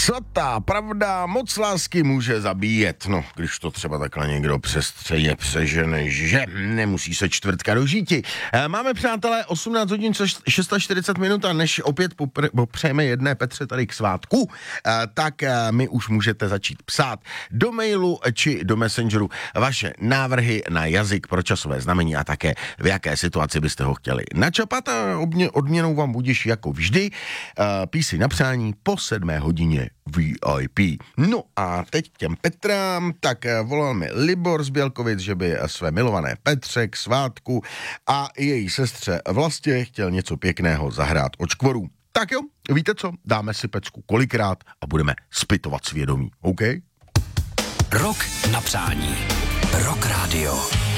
Co ta pravda moc lásky může zabíjet, no, když to třeba takhle někdo přestřeje přežene, že nemusí se čtvrtka dožíti. Máme, přátelé, 18 hodin 640 minut a než opět popřejeme jedné Petře tady k svátku, tak mi už můžete začít psát do mailu či do messengeru vaše návrhy na jazyk pro časové znamení a také v jaké situaci byste ho chtěli načapat a odměnou vám budiš jako vždy písy na přání po 7 hodině VIP. No a teď k těm Petrám, tak volal mi Libor z Bělkovic, že by své milované Petře k svátku a její sestře Vlastě chtěl něco pěkného zahrát od škvorů. Tak jo, víte co, dáme si pecku kolikrát a budeme zpytovat svědomí, OK? Rok na přání. Rock Radio.